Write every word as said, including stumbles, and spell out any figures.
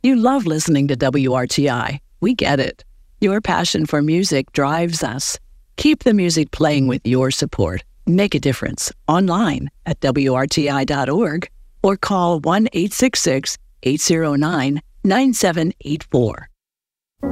You love listening to W R T I. We get it. Your passion for music drives us. Keep the music playing with your support. Make a difference online at W R T I dot org or call one eight six six, eight zero nine, nine seven eight four.